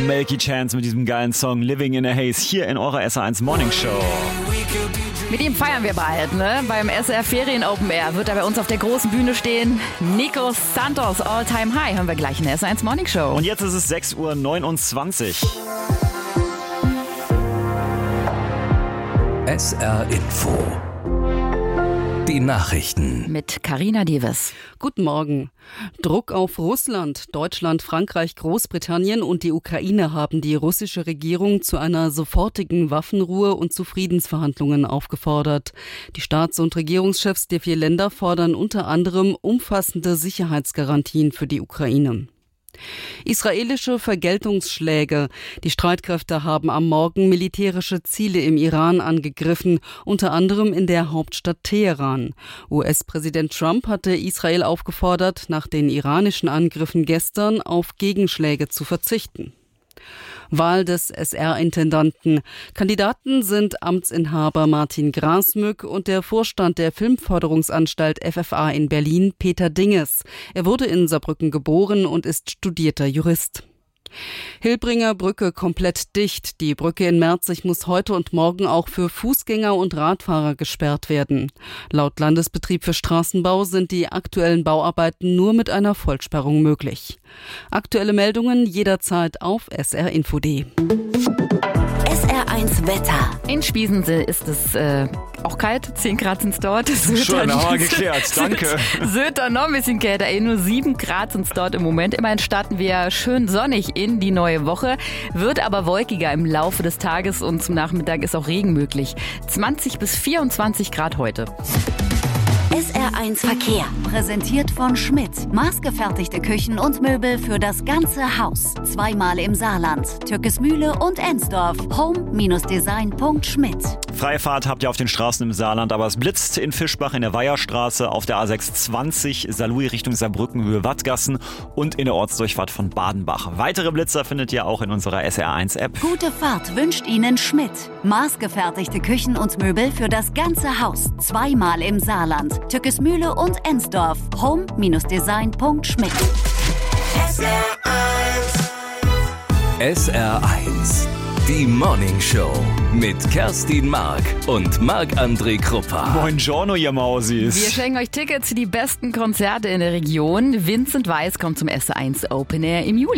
Melky Chance mit diesem geilen Song Living in a Haze hier in eurer SR1 Morning Show. Mit ihm feiern wir bald, ne? Beim SR Ferien Open Air wird er bei uns auf der großen Bühne stehen. Nico Santos, All Time High, hören wir gleich in der SR1 Morning Show. Und jetzt ist es 6:29 Uhr. SR Info. Die Nachrichten. Mit Carina Diewes. Guten Morgen. Druck auf Russland. Deutschland, Frankreich, Großbritannien und die Ukraine haben die russische Regierung zu einer sofortigen Waffenruhe und zu Friedensverhandlungen aufgefordert. Die Staats- und Regierungschefs der 4 Länder fordern unter anderem umfassende Sicherheitsgarantien für die Ukraine. Israelische Vergeltungsschläge. Die Streitkräfte haben am Morgen militärische Ziele im Iran angegriffen, unter anderem in der Hauptstadt Teheran. US-Präsident Trump hatte Israel aufgefordert, nach den iranischen Angriffen gestern auf Gegenschläge zu verzichten. Wahl des SR-Intendanten. Kandidaten sind Amtsinhaber Martin Grasmück und der Vorstand der Filmförderungsanstalt FFA in Berlin, Peter Dinges. Er wurde in Saarbrücken geboren und ist studierter Jurist. Hilbringer Brücke komplett dicht. Die Brücke in Merzig muss heute und morgen auch für Fußgänger und Radfahrer gesperrt werden. Laut Landesbetrieb für Straßenbau sind die aktuellen Bauarbeiten nur mit einer Vollsperrung möglich. Aktuelle Meldungen jederzeit auf srinfo.de. SR1 Wetter. In Spiesensee ist es auch kalt, 10 Grad sind es dort. Schön, haben wir geklärt, danke. Söder noch ein bisschen kälter, nur 7 Grad sind es dort im Moment. Immerhin starten wir schön sonnig in die neue Woche, wird aber wolkiger im Laufe des Tages und zum Nachmittag ist auch Regen möglich. 20 bis 24 Grad heute. SR1 Verkehr. Präsentiert von Schmidt. Maßgefertigte Küchen und Möbel für das ganze Haus. 2-mal im Saarland. Türkesmühle und Ensdorf. Home-design.schmidt. Freie Fahrt habt ihr auf den Straßen im Saarland, aber es blitzt in Fischbach in der Weiherstraße, auf der A620 Saarlouis Richtung Saarbrücken Höhe Wattgassen und in der Ortsdurchfahrt von Badenbach. Weitere Blitzer findet ihr auch in unserer SR1 App. Gute Fahrt wünscht Ihnen Schmidt. Maßgefertigte Küchen und Möbel für das ganze Haus. 2-mal im Saarland. Türkesmühle und Ensdorf. Home-design.schmidt. SR1. Die Morning Show mit Kerstin Mark und Marc-André Kruppa. Buongiorno, ihr Mausis. Wir schenken euch Tickets für die besten Konzerte in der Region. Vincent Weiss kommt zum SR1 Open Air im Juli.